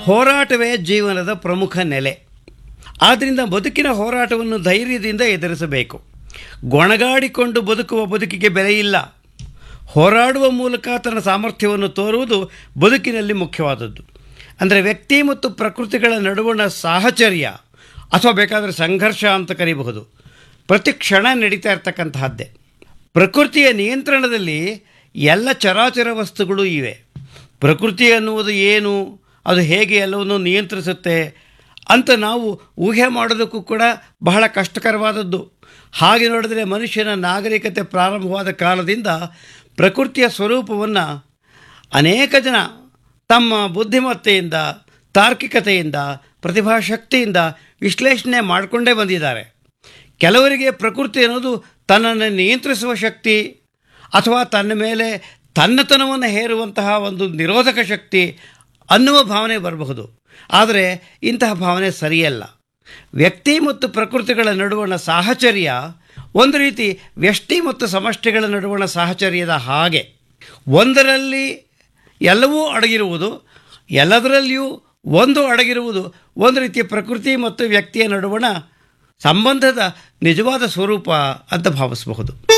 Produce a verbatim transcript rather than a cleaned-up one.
ಹೋರಾಟವೇ ಜೀವನದ ಪ್ರಮುಖ ನೆಲೆ. ಆದ್ದರಿಂದ ಬದುಕಿನ ಹೋರಾಟವನ್ನು ಧೈರ್ಯದಿಂದ ಎದುರಿಸಬೇಕು. ಗೊಣಗಾಡಿಕೊಂಡು ಬದುಕುವ ಬದುಕಿಗೆ ಬೆಲೆಯಿಲ್ಲ. ಹೋರಾಡುವ ಮೂಲಕ ತನ್ನ ಸಾಮರ್ಥ್ಯವನ್ನು ತೋರುವುದು ಬದುಕಿನಲ್ಲಿ ಮುಖ್ಯವಾದದ್ದು. ಅಂದರೆ ವ್ಯಕ್ತಿ ಮತ್ತು ಪ್ರಕೃತಿಗಳ ನಡುವಣ ಸಾಹಚರ್ಯ ಅಥವಾ ಬೇಕಾದರೆ ಸಂಘರ್ಷ ಅಂತ ಕರೀಬಹುದು, ಪ್ರತಿ ಕ್ಷಣ ನಡೀತಾ ಇರ್ತಕ್ಕಂತಹದ್ದೇ. ಪ್ರಕೃತಿಯ ನಿಯಂತ್ರಣದಲ್ಲಿ ಎಲ್ಲ ಚರಾಚರ ವಸ್ತುಗಳು ಇವೆ. ಪ್ರಕೃತಿ ಅನ್ನುವುದು ಏನು, ಅದು ಹೇಗೆ ಎಲ್ಲವನ್ನು ನಿಯಂತ್ರಿಸುತ್ತೆ ಅಂತ ನಾವು ಊಹೆ ಮಾಡೋದಕ್ಕೂ ಕೂಡ ಬಹಳ ಕಷ್ಟಕರವಾದದ್ದು. ಹಾಗೆ ನೋಡಿದರೆ ಮನುಷ್ಯನ ನಾಗರಿಕತೆ ಪ್ರಾರಂಭವಾದ ಕಾಲದಿಂದ ಪ್ರಕೃತಿಯ ಸ್ವರೂಪವನ್ನು ಅನೇಕ ಜನ ತಮ್ಮ ಬುದ್ಧಿಮತ್ತೆಯಿಂದ, ತಾರ್ಕಿಕತೆಯಿಂದ, ಪ್ರತಿಭಾಶಕ್ತಿಯಿಂದ ವಿಶ್ಲೇಷಣೆ ಮಾಡಿಕೊಂಡೇ ಬಂದಿದ್ದಾರೆ. ಕೆಲವರಿಗೆ ಪ್ರಕೃತಿ ಅನ್ನೋದು ತನ್ನನ್ನು ನಿಯಂತ್ರಿಸುವ ಶಕ್ತಿ ಅಥವಾ ತನ್ನ ಮೇಲೆ ತನ್ನತನವನ್ನು ಹೇರುವಂತಹ ಒಂದು ನಿರೋಧಕ ಶಕ್ತಿ ಅನ್ನುವ ಭಾವನೆ ಬರಬಹುದು. ಆದರೆ ಇಂತಹ ಭಾವನೆ ಸರಿಯಲ್ಲ. ವ್ಯಕ್ತಿ ಮತ್ತು ಪ್ರಕೃತಿಗಳ ನಡುವಣ ಸಾಹಚರ್ಯ ಒಂದು ರೀತಿ ವ್ಯಷ್ಟಿ ಮತ್ತು ಸಮಷ್ಟಿಗಳ ನಡುವಣ ಸಾಹಚರ್ಯದ ಹಾಗೆ. ಒಂದರಲ್ಲಿ ಎಲ್ಲವೂ ಅಡಗಿರುವುದು, ಎಲ್ಲದರಲ್ಲಿಯೂ ಒಂದು ಅಡಗಿರುವುದು ಒಂದು ರೀತಿಯ ಪ್ರಕೃತಿ ಮತ್ತು ವ್ಯಕ್ತಿಯ ನಡುವಣ ಸಂಬಂಧದ ನಿಜವಾದ ಸ್ವರೂಪ ಅಂತ ಭಾವಿಸಬಹುದು.